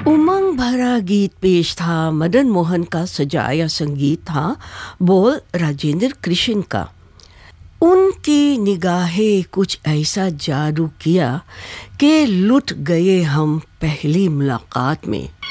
उमंग भरा गीत पेश था, मदन मोहन का सजाया संगीत था, बोल राजेंद्र कृष्ण का। उनकी निगाहें कुछ ऐसा जादू किया कि लुट गए हम पहली मुलाकात में।